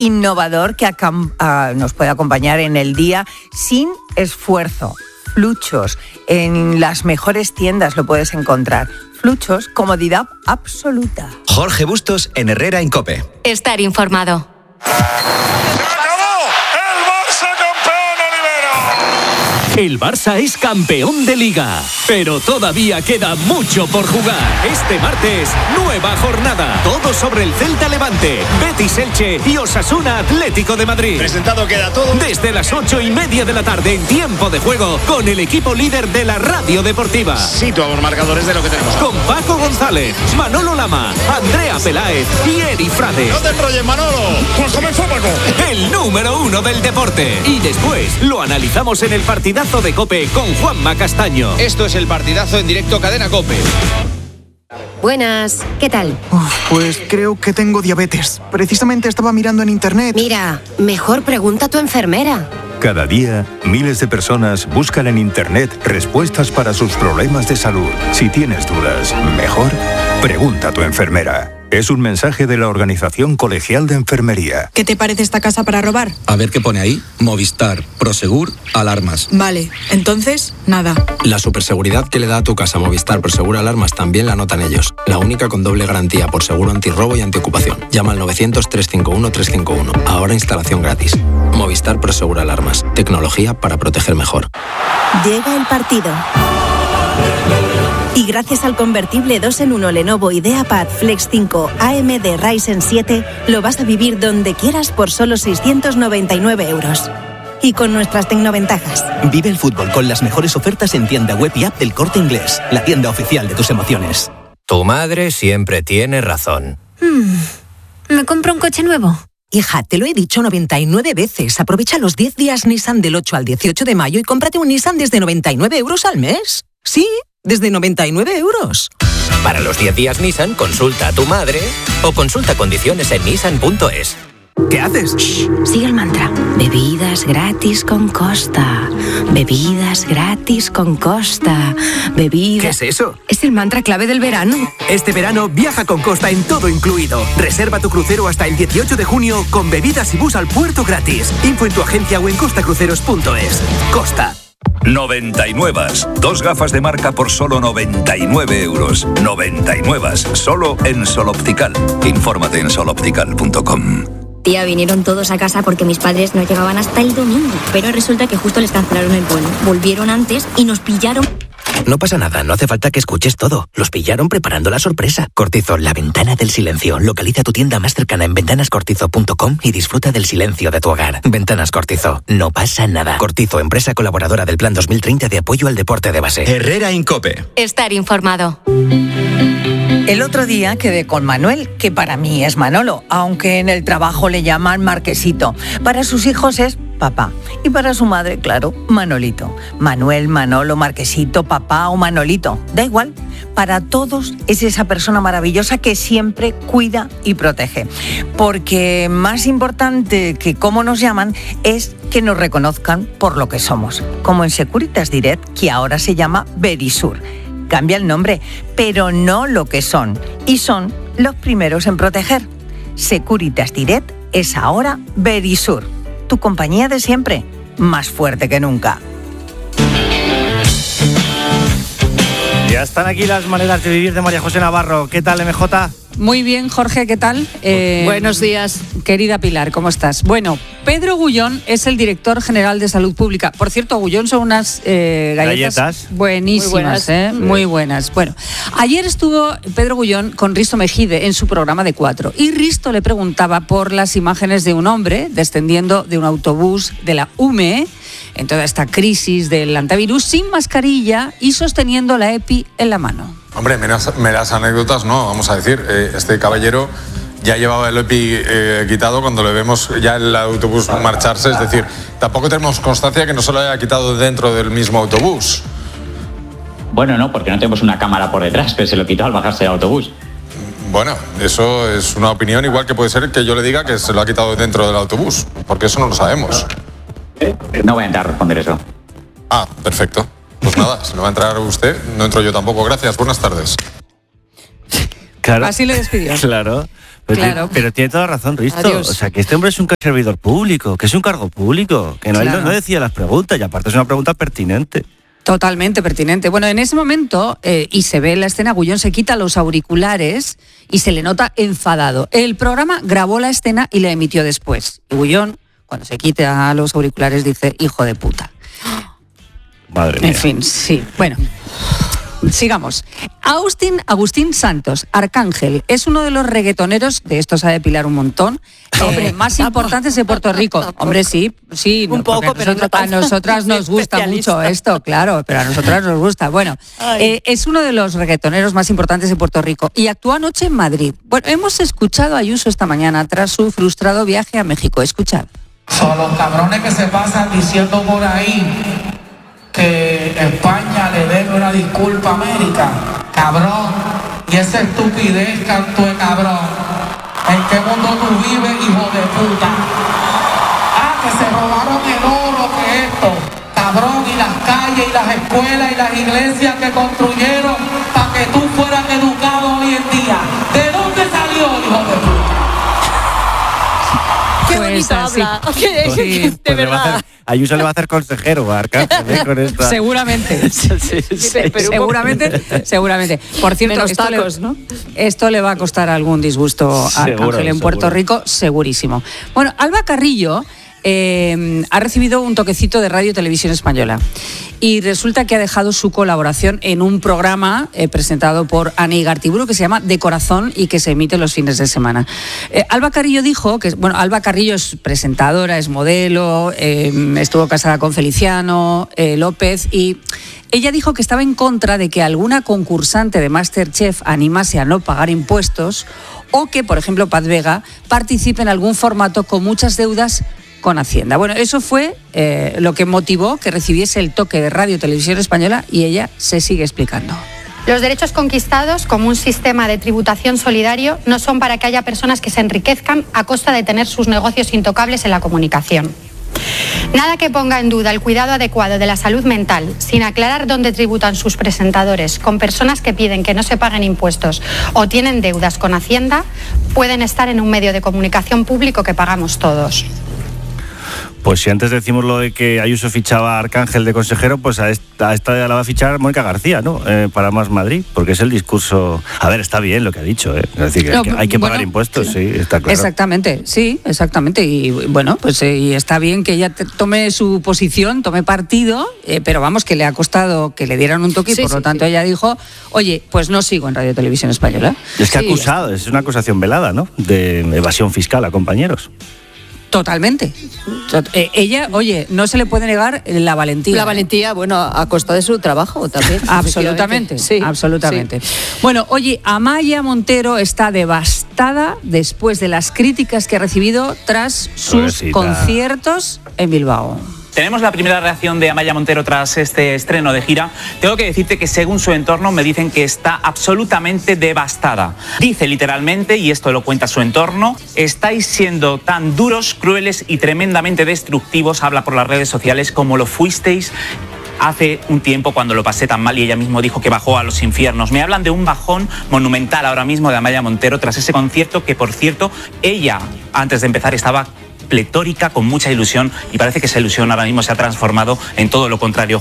innovador que nos puede acompañar en el día sin esfuerzo. Fluchos, en las mejores tiendas lo puedes encontrar. Fluchos, comodidad absoluta. Jorge Bustos en Herrera en COPE. Estar informado. El Barça es campeón de Liga, pero todavía queda mucho por jugar. Este martes, nueva jornada. Todo sobre el Celta Levante, Betis Elche y Osasuna Atlético de Madrid. Presentado queda todo. Desde las 8:30 de la tarde en tiempo de juego con el equipo líder de la radio deportiva. Situamos marcadores de lo que tenemos. Con Paco González, Manolo Lama, Andrea Peláez y Eri Frade. No te enrolles, Manolo. Pues comenzó, Paco. El número 1 del deporte. Y después lo analizamos en el partidazo de COPE con Juanma Castaño. Esto es el partidazo en directo Cadena COPE. Buenas, ¿qué tal? Pues creo que tengo diabetes. Precisamente estaba mirando en internet. Mira, mejor pregunta a tu enfermera. Cada día, miles de personas buscan en internet respuestas para sus problemas de salud. Si tienes dudas, mejor pregunta a tu enfermera. Es un mensaje de la Organización Colegial de Enfermería. ¿Qué te parece esta casa para robar? A ver qué pone ahí. Movistar, Prosegur, alarmas. Vale, entonces, nada. La superseguridad que le da a tu casa Movistar Prosegur Alarmas también la notan ellos. La única con doble garantía por seguro antirrobo y antiocupación. Llama al 900-351-351. Ahora instalación gratis. Movistar Prosegur Alarmas. Tecnología para proteger mejor. Llega el partido. Y gracias al convertible 2-en-1 Lenovo IdeaPad Flex 5 AMD Ryzen 7, lo vas a vivir donde quieras por solo 699 euros. Y con nuestras tecnoventajas. Vive el fútbol con las mejores ofertas en tienda web y app del Corte Inglés, la tienda oficial de tus emociones. Tu madre siempre tiene razón. ¿Me compro un coche nuevo? Hija, te lo he dicho 99 veces. Aprovecha los 10 días Nissan del 8 al 18 de mayo y cómprate un Nissan desde 99 euros al mes. Sí, desde 99 euros. Para los 10 días Nissan, consulta a tu madre o consulta condiciones en nissan.es. ¿Qué haces? Shh, sigue el mantra. Bebidas gratis con Costa. Bebidas gratis con Costa. Bebidas... ¿Qué es eso? Es el mantra clave del verano. Este verano viaja con Costa en todo incluido. Reserva tu crucero hasta el 18 de junio con bebidas y bus al puerto gratis. Info en tu agencia o en costacruceros.es. Costa. 99. 2 gafas de marca por solo 99 euros. 99. Solo en Sol Optical. Infórmate en soloptical.com. Tía, vinieron todos a casa porque mis padres no llegaban hasta el domingo. Pero resulta que justo les cancelaron el vuelo. Volvieron antes y nos pillaron. No pasa nada, no hace falta que escuches todo. Los pillaron preparando la sorpresa. Cortizo, la ventana del silencio. Localiza tu tienda más cercana en ventanascortizo.com y disfruta del silencio de tu hogar. Ventanas Cortizo, no pasa nada. Cortizo, empresa colaboradora del Plan 2030 de apoyo al deporte de base. Herrera en COPE. Estar informado. El otro día quedé con Manuel, que para mí es Manolo, aunque en el trabajo le llaman Marquesito. Para sus hijos es papá. Y para su madre, claro, Manolito. Manuel, Manolo, Marquesito, papá o Manolito. Da igual. Para todos es esa persona maravillosa que siempre cuida y protege. Porque más importante que cómo nos llaman es que nos reconozcan por lo que somos. Como en Securitas Direct, que ahora se llama Verisur. Cambia el nombre, pero no lo que son. Y son los primeros en proteger. Securitas Direct es ahora Verisur. Tu compañía de siempre, más fuerte que nunca. Ya están aquí las maneras de vivir de María José Navarro. ¿Qué tal, MJ? Muy bien, Jorge, ¿qué tal? Buenos días. Querida Pilar, ¿cómo estás? Bueno, Pedro Gullón es el director general de Salud Pública. Por cierto, Gullón son unas galletas buenísimas, muy buenas. Bueno, ayer estuvo Pedro Gullón con Risto Mejide en su programa de 4 y Risto le preguntaba por las imágenes de un hombre descendiendo de un autobús de la UME en toda esta crisis del antivirus sin mascarilla y sosteniendo la EPI en la mano. Hombre, meras anécdotas, no, vamos a decir, este caballero ya llevaba el EPI quitado cuando le vemos ya el autobús marcharse, es decir, tampoco tenemos constancia que no se lo haya quitado dentro del mismo autobús. Bueno, no, porque no tenemos una cámara por detrás que se lo quitó al bajarse del autobús. Bueno, eso es una opinión, igual que puede ser que yo le diga que se lo ha quitado dentro del autobús, porque eso no lo sabemos. No voy a entrar a responder eso. Ah, perfecto. Pues nada, si no va a entrar usted, no entro yo tampoco. Gracias, buenas tardes. Claro. Así le despidió. Claro. Pero tiene toda razón, Risto. Adiós. O sea, que este hombre es un servidor público, que es un cargo público, que no, él no decía las preguntas, y aparte es una pregunta pertinente. Totalmente pertinente. Bueno, en ese momento, y se ve en la escena, Gullón se quita los auriculares y se le nota enfadado. El programa grabó la escena y la emitió después. Y Gullón, cuando se quita los auriculares, dice, hijo de puta. Madre mía. En fin, sí. Bueno, sigamos. Agustín Santos, Arcángel, es uno de los reggaetoneros, de esto sabe Pilar un montón, más importantes de Puerto Rico. Hombre, sí, un poco, pero a nosotras nos gusta mucho esto, claro, pero a nosotras nos gusta. Bueno, es uno de los reggaetoneros más importantes de Puerto Rico y actuó anoche en Madrid. Bueno, hemos escuchado a Ayuso esta mañana tras su frustrado viaje a México. Escuchad. Son los cabrones que se pasan diciendo por ahí que España le debe una disculpa a América. Cabrón. Y esa estupidez, canto de cabrón. ¿En qué mundo tú vives, hijo de puta? Que se robaron el oro, que esto. Cabrón, y las calles, y las escuelas, y las iglesias que construyeron para que tú fueras educado hoy en día. ¿De dónde salió, hijo de puta? Qué bonito habla. De verdad. Ayuso le va a hacer consejero a Arcángel con esta. Seguramente. Seguramente. Por cierto, esto le va a costar algún disgusto a Arcángel en Puerto Rico, segurísimo. Bueno, Alba Carrillo ha recibido un toquecito de Radio Televisión Española y resulta que ha dejado su colaboración en un programa presentado por Ana Igartiburu que se llama De Corazón y que se emite los fines de semana. Alba Carrillo dijo que, Alba Carrillo es presentadora, es modelo, estuvo casada con Feliciano López y ella dijo que estaba en contra de que alguna concursante de MasterChef animase a no pagar impuestos o que, por ejemplo, Paz Vega participe en algún formato con muchas deudas con Hacienda. Bueno, eso fue lo que motivó que recibiese el toque de Radio Televisión Española y ella se sigue explicando. Los derechos conquistados, como un sistema de tributación solidario, no son para que haya personas que se enriquezcan a costa de tener sus negocios intocables en la comunicación. Nada que ponga en duda el cuidado adecuado de la salud mental, sin aclarar dónde tributan sus presentadores, con personas que piden que no se paguen impuestos o tienen deudas con Hacienda, pueden estar en un medio de comunicación público que pagamos todos. Pues si antes decimos lo de que Ayuso fichaba a Arcángel de consejero, pues a esta la va a fichar Mónica García, ¿no? Para Más Madrid, porque es el discurso... A ver, está bien lo que ha dicho, ¿eh? Es decir, que hay que pagar impuestos, sí, está claro. Exactamente, sí, exactamente. Y bueno, pues y está bien que ella tome su posición, tome partido, pero vamos, que le ha costado que le dieran un toque y por lo tanto ella dijo, oye, pues no sigo en Radio Televisión Española. Es que ha acusado, es una acusación velada, ¿no? De evasión fiscal a compañeros. Totalmente. Ella, oye, no se le puede negar la valentía. La valentía, bueno, a costa de su trabajo también. Absolutamente, sí, absolutamente. Sí. Bueno, oye, Amaya Montero está devastada después de las críticas que ha recibido tras sus conciertos en Bilbao. Tenemos la primera reacción de Amaya Montero tras este estreno de gira. Tengo que decirte que según su entorno me dicen que está absolutamente devastada. Dice literalmente, y esto lo cuenta su entorno, estáis siendo tan duros, crueles y tremendamente destructivos, habla por las redes sociales, como lo fuisteis hace un tiempo cuando lo pasé tan mal y ella mismo dijo que bajó a los infiernos. Me hablan de un bajón monumental ahora mismo de Amaya Montero tras ese concierto que, por cierto, ella antes de empezar estaba pletórica, con mucha ilusión, y parece que esa ilusión ahora mismo se ha transformado en todo lo contrario.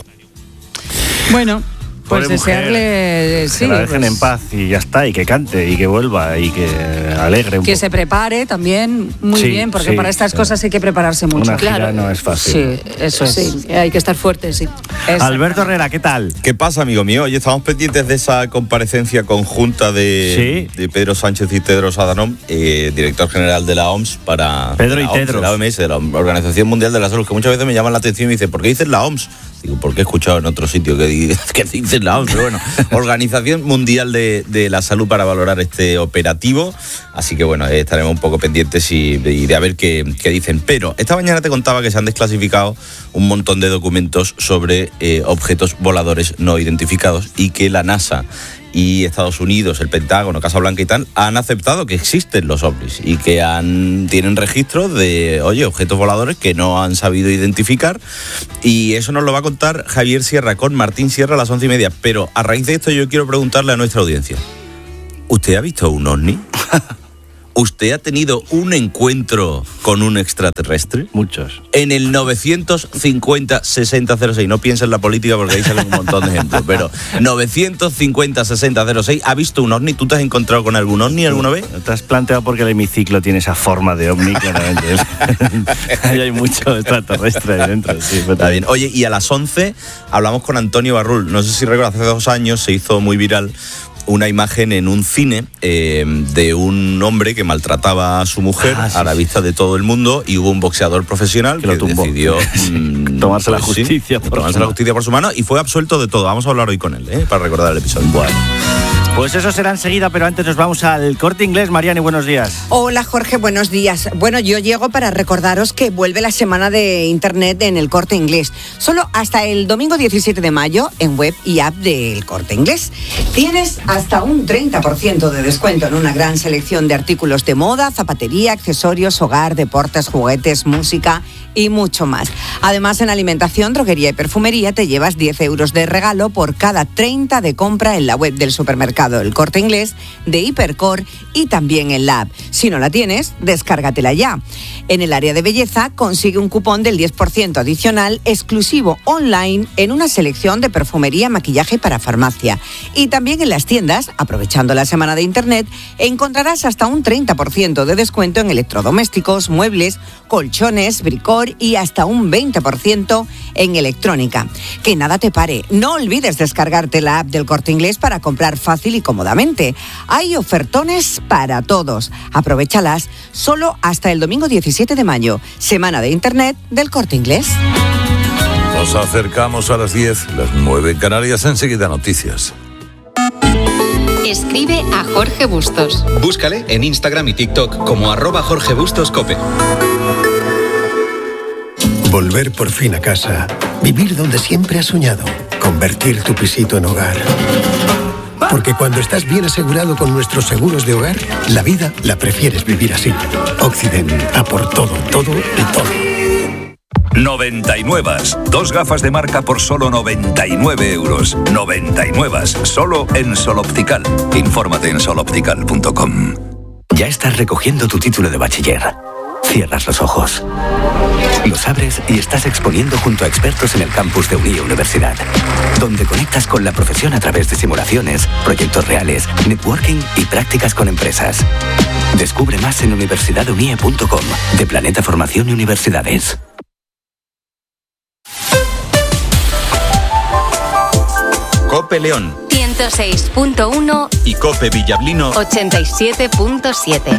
Bueno, pues desearle que la dejen en paz y ya está, y que cante y que vuelva y que alegre un poco. Que se prepare también muy bien, porque para estas cosas hay que prepararse mucho. Una gira no es fácil. Sí, eso es. Sí, hay que estar fuerte, sí. Alberto Herrera, ¿qué tal? ¿Qué pasa, amigo mío? Oye, estamos pendientes de esa comparecencia conjunta de Pedro Sánchez y Tedros Adhanom, director general de la OMS, para Pedro y Tedros, de la OMS, de la Organización Mundial de la Salud, que muchas veces me llaman la atención y me dicen, ¿por qué dices la OMS? Digo, porque he escuchado en otro sitio que dicen la OMS, pero bueno, Organización Mundial de la Salud, para valorar este operativo. Así que bueno, estaremos un poco pendientes y de a ver qué dicen. Pero esta mañana te contaba que se han desclasificado un montón de documentos sobre objetos voladores no identificados y que la NASA y Estados Unidos, el Pentágono, Casa Blanca y tal, han aceptado que existen los ovnis y que tienen registros de, objetos voladores que no han sabido identificar, y eso nos lo va a contar Javier Sierra con Martín Sierra a las 11:30. Pero a raíz de esto yo quiero preguntarle a nuestra audiencia, ¿usted ha visto un ovni? ¿Usted ha tenido un encuentro con un extraterrestre? Muchos. En el 950-6006, no piensa en la política porque ahí salen un montón de ejemplos, pero 950-6006, ¿ha visto un ovni? ¿Tú te has encontrado con algún ovni alguna vez? Te has planteado porque el hemiciclo tiene esa forma de ovni, claramente. Ahí hay mucho extraterrestre ahí dentro. Sí, está bien. Oye, y a las 11 hablamos con Antonio Barrul. No sé si recuerdas, hace 2 años se hizo muy viral una imagen en un cine de un hombre que maltrataba a su mujer a la vista de todo el mundo, y hubo un boxeador profesional que decidió tomarse la justicia por su mano, y fue absuelto de todo. Vamos a hablar hoy con él, para recordar el episodio. Bueno. Pues eso será enseguida, pero antes nos vamos al Corte Inglés. Mariani, buenos días. Hola, Jorge, buenos días. Bueno, yo llego para recordaros que vuelve la semana de Internet en el Corte Inglés. Solo hasta el domingo 17 de mayo en web y app del Corte Inglés. Tienes hasta un 30% de descuento en una gran selección de artículos de moda, zapatería, accesorios, hogar, deportes, juguetes, música y mucho más. Además, en alimentación, droguería y perfumería te llevas 10 euros de regalo por cada 30 de compra en la web del supermercado El Corte Inglés, de Hipercor y también en la app. Si no la tienes, descárgatela ya. En el área de belleza, consigue un cupón del 10% adicional exclusivo online en una selección de perfumería, maquillaje para farmacia. Y también en las tiendas, aprovechando la semana de Internet, encontrarás hasta un 30% de descuento en electrodomésticos, muebles, colchones, bricor y hasta un 20% en electrónica. Que nada te pare. No olvides descargarte la app del Corte Inglés para comprar fácil y cómodamente. Hay ofertones para todos. Aprovéchalas solo hasta el domingo 17 de mayo, semana de Internet del Corte Inglés. Nos acercamos a las 10, las 9 en Canarias, enseguida noticias. Escribe a Jorge Bustos. Búscale en Instagram y TikTok como @JorgeBustosCope. Volver por fin a casa. Vivir donde siempre has soñado. Convertir tu pisito en hogar. Porque cuando estás bien asegurado con nuestros seguros de hogar, la vida la prefieres vivir así. Occident, a por todo, todo y todo. 99. 2 gafas de marca por solo 99 euros. 99. Solo en Sol Optical. Infórmate en soloptical.com. Ya estás recogiendo tu título de bachiller. Cierras los ojos. Los abres y estás exponiendo junto a expertos en el campus de Unie Universidad, donde conectas con la profesión a través de simulaciones, proyectos reales, networking y prácticas con empresas. Descubre más en universidadunie.com, de Planeta Formación y Universidades. Cope León 106.1 y Cope Villablino 87.7.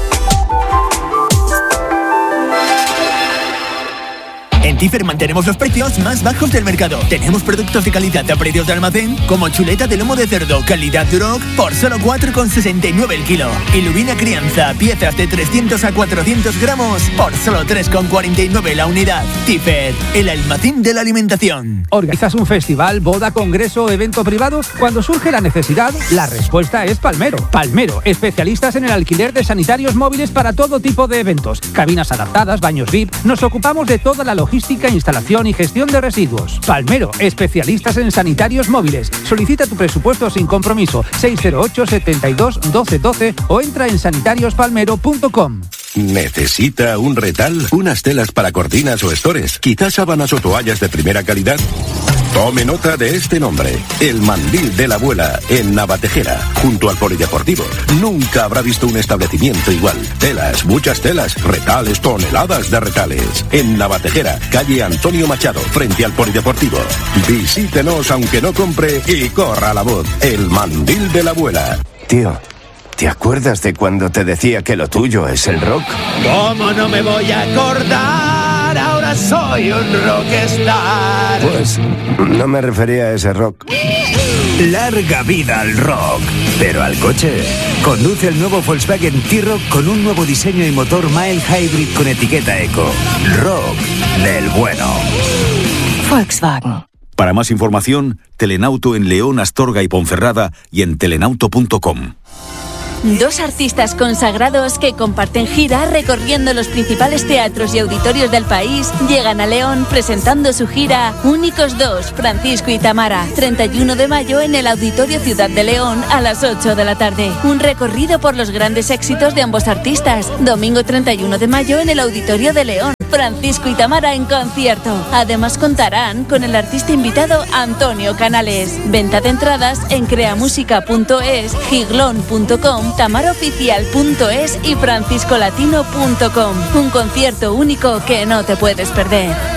En Tifer mantenemos los precios más bajos del mercado. Tenemos productos de calidad a precios de almacén, como chuleta de lomo de cerdo, calidad Duroc, por solo 4,69 el kilo. Y lubina crianza, piezas de 300 a 400 gramos, por solo 3,49 la unidad. Tifer, el almacén de la alimentación. ¿Organizas un festival, boda, congreso o evento privado? Cuando surge la necesidad, la respuesta es Palmero. Palmero, especialistas en el alquiler de sanitarios móviles para todo tipo de eventos. Cabinas adaptadas, baños VIP. Nos ocupamos de toda la logística, instalación y gestión de residuos. Palmero, especialistas en sanitarios móviles. Solicita tu presupuesto sin compromiso. 608 72 12 12 o entra en sanitarispaLmero.com. ¿Necesita un retal? ¿Unas telas para cortinas o estores? ¿Quizás sábanas o toallas de primera calidad? Tome nota de este nombre, El Mandil de la Abuela, en Navatejera, junto al Polideportivo. Nunca habrá visto un establecimiento igual. Telas, muchas telas, retales, toneladas de retales. En Navatejera, calle Antonio Machado, frente al Polideportivo. Visítenos aunque no compre y corra la voz. El Mandil de la Abuela. Tío, ¿te acuerdas de cuando te decía que lo tuyo es el rock? ¿Cómo no me voy a acordar? Ahora soy un rockstar. Pues no me refería a ese rock. Larga vida al rock. Pero al coche. Conduce el nuevo Volkswagen T-Roc con un nuevo diseño y motor mild hybrid con etiqueta eco. Rock del bueno. Volkswagen. Para más información, Telenauto en León, Astorga y Ponferrada y en telenauto.com. 2 artistas consagrados que comparten gira recorriendo los principales teatros y auditorios del país llegan a León presentando su gira Únicos 2, Francisco y Tamara, 31 de mayo en el Auditorio Ciudad de León a las 8 de la tarde. Un recorrido por los grandes éxitos de ambos artistas. Domingo 31 de mayo en el Auditorio de León. Francisco y Tamara en concierto. Además contarán con el artista invitado Antonio Canales. Venta de entradas en creamusica.es, giglón.com, tamaraoficial.es y franciscolatino.com. Un concierto único que no te puedes perder.